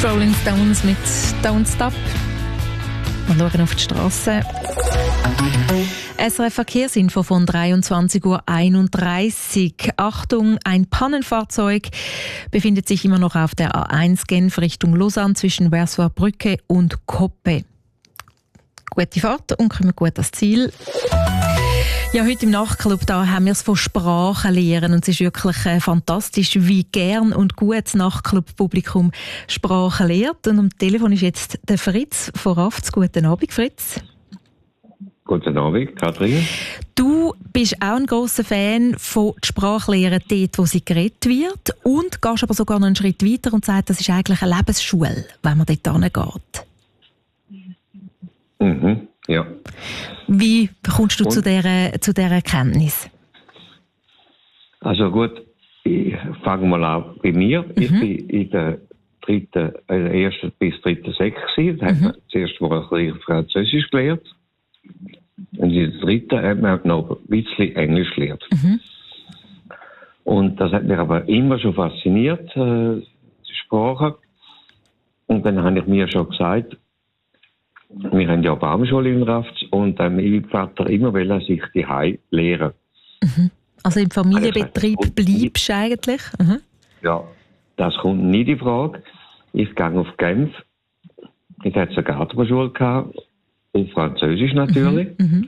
Rolling Stones mit Don't Stop. Wir schauen auf die Strasse. SRF Verkehrsinfo von 23:31 Uhr. Achtung, ein Pannenfahrzeug befindet sich immer noch auf der A1 Genf Richtung Lausanne zwischen Versoix-Brücke und Koppe. Gute Fahrt und kommen gut ans Ziel. Ja, heute im Nachtclub da haben wir es von Sprachen lernen und es ist wirklich fantastisch, wie gern und gut das Nachtclub-Publikum Sprachen lehrt. Und am Telefon ist jetzt der Fritz von Rafts. Guten Abend, Fritz. Guten Abend, Kathrin. Du bist auch ein grosser Fan von der Sprachlehre dort, wo sie geredet wird und gehst aber sogar noch einen Schritt weiter und sagst, das ist eigentlich eine Lebensschule, wenn man dort hingeht. Mhm, ja. Wie kommst du zu dieser Erkenntnis? Also gut, ich fange mal an bei mir. Ich bin in der ersten bis dritten Sek gewesen. Da hat man zuerst mal ein bisschen Französisch gelernt. Und in der dritten hat man noch ein bisschen Englisch gelernt. Und das hat mich aber immer schon fasziniert, die Sprache. Und dann habe ich mir schon gesagt, wir haben ja eine Baumschule in Rafts und mein Vater immer wollte sich die Hause lehren. Also im Familienbetrieb bleibst du eigentlich? Ja, das kommt nicht in Frage. Ich gehe auf Genf. Ich hatte eine Gartenschule gehabt, auf Französisch natürlich.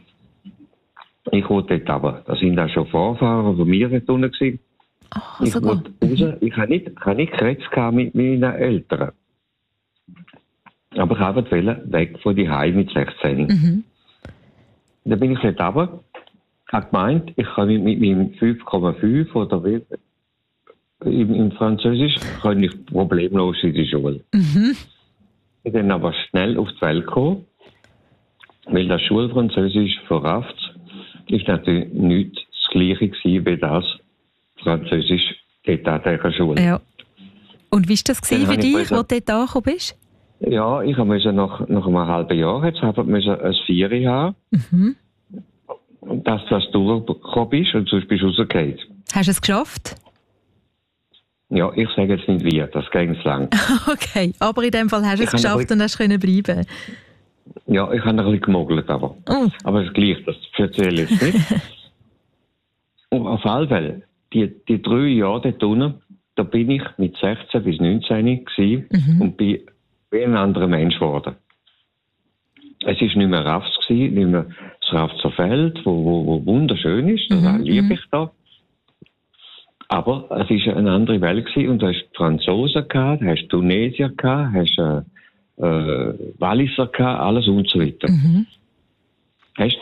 Ich wollte dort aber, da sind auch schon Vorfahren von mir dort unten gewesen. Ich wollte raus. Ich habe nicht geredet mit meinen Eltern. Aber ich wollte weg von die Hause mit 16. Dann bin ich dort runter, habe gemeint, ich kann mit meinem 5,5 oder wie, im Französisch kann ich problemlos in die Schule. Ich bin dann aber schnell auf die Welt gekommen, weil das Schulfranzösisch von Rafts ist natürlich nicht das Gleiche gewesen wie das Französisch dort an dieser Schule. Ja. Und wie war das für dich, als du dort angekommen bist? Ja, ich musste nach einem halben Jahr jetzt ein 4 haben. Dass du durchgekommen bist und sonst bist du rausgefallen. Hast du es geschafft? Ja, ich sage jetzt nicht wie, das ging lang. Okay, aber in dem Fall hast du es geschafft und hast können bleiben. Ja, ich habe ein bisschen gemogelt, aber es ist gleich, das erzähle ich jetzt nicht. Und auf alle Fälle, die 3 Jahre dort unten, da bin ich mit 16 bis 19 gewesen und bin wie ein anderer Mensch geworden. Es war nicht mehr Rafts gewesen, nicht mehr das Raftser Feld, wo wunderschön ist, das liebe ich da. Aber es war eine andere Welt gewesen und du hast Franzosen gehabt, du hast Tunesier gehabt, hast Walliser gehabt, alles und so weiter. Hast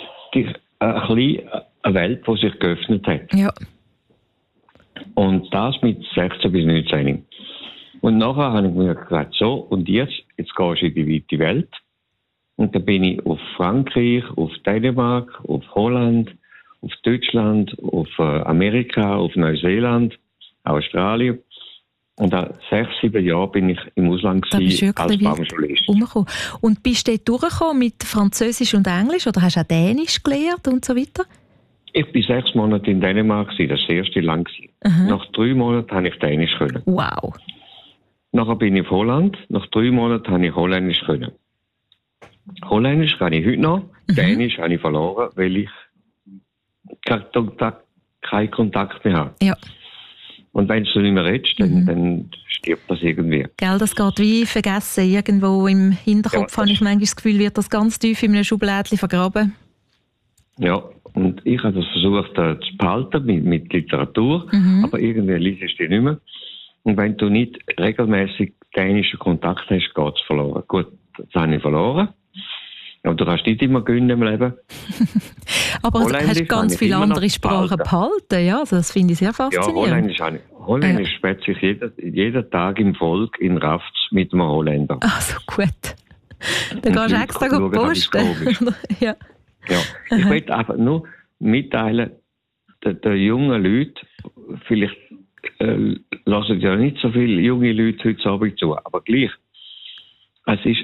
eine Welt, die sich geöffnet hat. Ja. Und das mit 16 bis 19. Und nachher habe ich mir gesagt, so, und jetzt gehst du in die weite Welt. Und dann bin ich auf Frankreich, auf Dänemark, auf Holland, auf Deutschland, auf Amerika, auf Neuseeland, Australien. Und nach 6, 7 Jahren bin ich im Ausland als Baumschulist. Und bist du dort durchgekommen mit Französisch und Englisch oder hast du auch Dänisch gelernt und so weiter? Ich war 6 Monate in Dänemark, das war das erste Land. Nach 3 Monaten konnte ich Dänisch können. Wow. Nachher bin ich auf Holland. Nach 3 Monaten konnte ich Holländisch können. Holländisch kann ich heute noch. Dänisch habe ich verloren, weil ich keinen Kontakt mehr habe. Ja. Und wenn du nicht mehr redest, dann stirbt das irgendwie. Gell, das geht wie vergessen. Irgendwo im Hinterkopf habe ich manchmal das Gefühl, wird das ganz tief in einem Schublädchen vergraben. Ja, und ich habe das versucht zu behalten mit Literatur, aber irgendwie liest du die nicht mehr. Und wenn du nicht regelmäßig dänischen Kontakt hast, geht es verloren. Gut, das habe ich verloren. Aber du kannst nicht immer gewinnen im Leben. Aber du hast ganz viele andere Sprachen behalten. Ja, also das finde ich sehr faszinierend. Ja, Holländisch schwätze ich jeden Tag im Volk in Rafts mit einem Holländer. Ach so, gut. Dann gehst du extra posten. Ja. Ich möchte einfach nur mitteilen, den jungen Leuten, vielleicht lassen ja nicht so viele junge Leute heute Abend zu, aber gleich, es ist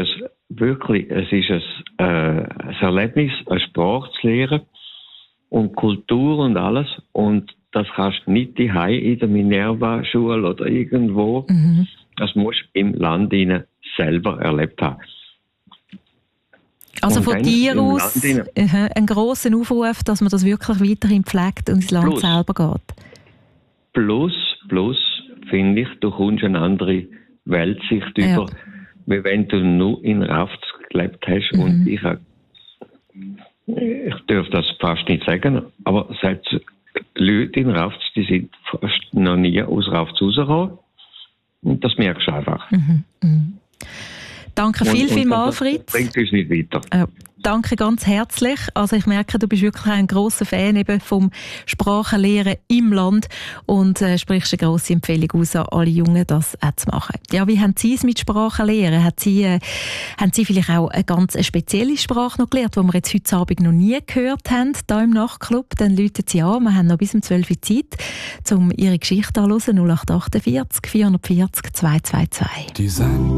ein Erlebnis, eine Sprache zu lernen und Kultur und alles, und das kannst du nicht daheim in der Minerva-Schule oder irgendwo, Das musst du im Land selber erlebt haben. Also von dir aus einen grossen Aufruf, dass man das wirklich weiterhin pflegt und ins Land selber geht. Plus, finde ich, du kommst eine andere Weltsicht über, wie wenn du nur in Rafts gelebt hast. Und ich darf das fast nicht sagen, aber es hat Leute in Rafts, die sind fast noch nie aus Rafts rausgekommen. Und das merkst du einfach. Danke vielmals, Fritz. Das bringt uns nicht weiter. Danke ganz herzlich. Also ich merke, du bist wirklich ein grosser Fan eben vom Sprachenlehren im Land und sprichst eine grosse Empfehlung aus an alle Jungen, das auch zu machen. Ja, wie haben Sie es mit Sprachenlehren? Haben Sie vielleicht auch eine ganz spezielle Sprache noch gelernt, die wir jetzt heute Abend noch nie gehört haben, hier im Nachtclub? Dann rufen Sie an. Wir haben noch bis um 12 Uhr Zeit, um Ihre Geschichte anzuhören. 0848 440 222.